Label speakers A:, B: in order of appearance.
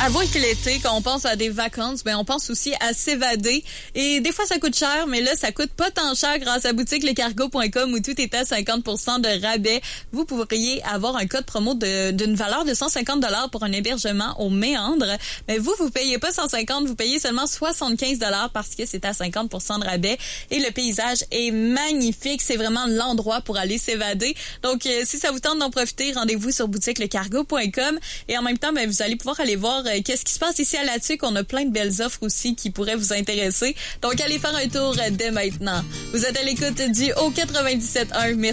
A: Avouez que l'été, quand on pense à des vacances, on pense aussi à s'évader. Et des fois, ça coûte cher, mais là, ça coûte pas tant cher grâce à boutiquelecargo.com où tout est à 50% de rabais. Vous pourriez avoir un code promo d'une valeur de 150 $ pour un hébergement au Méandre. Mais vous payez pas 150, vous payez seulement 75 $ parce que c'est à 50% de rabais. Et le paysage est magnifique. C'est vraiment l'endroit pour aller s'évader. Donc, si ça vous tente d'en profiter, rendez-vous sur boutiquelecargo.com. Et en même temps, vous allez pouvoir aller voir qu'est-ce qui se passe ici à La Tuque. On a plein de belles offres aussi qui pourraient vous intéresser. Donc, allez faire un tour dès maintenant. Vous êtes à l'écoute du Haut 97.1. Merci.